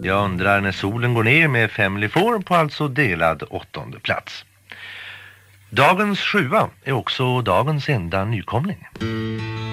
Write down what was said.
Jag undrar när solen går ner med Family Four på alltså delad 8:e plats. Dagens 7 är också dagens enda nykomling.